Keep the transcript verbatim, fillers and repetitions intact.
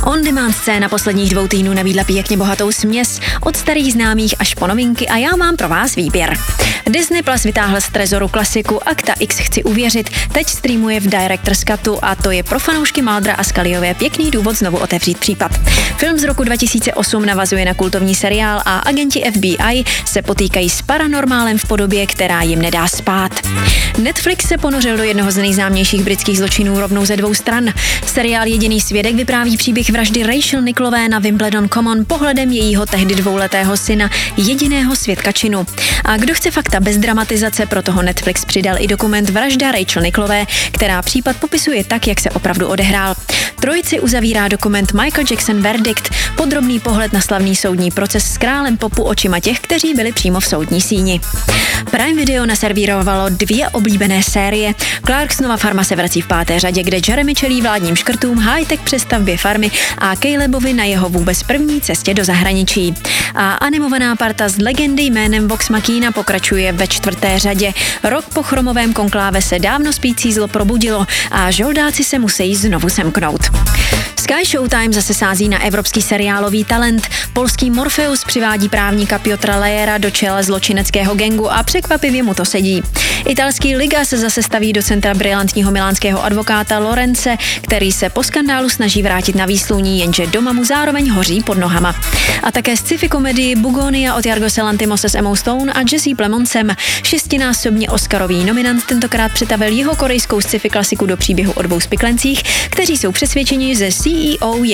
On-demand scéna posledních dvou týdnů nabídla pěkně bohatou směs od starých známých až po novinky a já mám pro vás výběr. Disney Plus vytáhl z trezoru klasiku Akta X chci uvěřit, teď streamuje v Director's Cutu a to je pro fanoušky Muldera a Scullyové pěkný důvod znovu otevřít případ. Film z roku dva tisíce osm navazuje na kultovní seriál a agenti F B I se potýkají s paranormálem v podobě, která jim nedá spát. Netflix se ponořil do jednoho z nejznámějších britských zločinů rovnou ze dvou stran. Seriál Jediný svědek vypráví příběh vraždy Rachel Nicklové na Wimbledon Common pohledem jejího tehdy dvouletého syna, jediného svědka činu. A kdo chce fakta bez dramatizace, pro toho Netflix přidal i dokument Vražda Rachel Nicklové, která případ popisuje tak, jak se opravdu odehrál. Trojici uzavírá dokument Michael Jackson Verdict, podrobný pohled na slavný soudní proces s králem popu očima těch, kteří byli přímo v soudní síni. Prime Video naservírovalo dvě oblíbené série. Clarksonova farma se vrací v páté řadě, kde Jeremy čelí vládním škrtům, high-tech přestavbě farmy a Calebovi na jeho vůbec první cestě do zahraničí. A animovaná parta z legendy jménem Vox Machina pokračuje ve čtvrté řadě. Rok po chromovém konkláve se dávno spící zlo probudilo a žoldáci se musí znovu semknout. Sky Showtime zase sází na evropský seriálový talent. Polský Morpheus přivádí právníka Piotra Lejera do čela zločineckého gangu a překvapivě mu to sedí. Italský Liga se zase staví do centra brilantního milánského advokáta Lorence, který se po skandálu snaží vrátit na výsluní, jenže doma mu zároveň hoří pod nohama. A také sci-fi komedii Bugonia od Yorgose Lanthimose s Emmou Stone a Jesse Plemonsem. Šestinásobně oscarový nominant tentokrát přetavil jeho korejskou sci-fi klasiku do příběhu o dvou spiklencích, kteří jsou přesvědčeni, že C E O